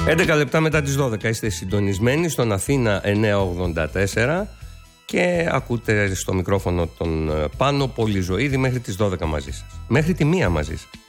11 λεπτά μετά τις 12 είστε συντονισμένοι στον Αθήνα 984 και ακούτε στο μικρόφωνο τον Πάνο Πολυζωήδη μέχρι τις 12 μαζί σας. Μέχρι τη 1 μαζί σας.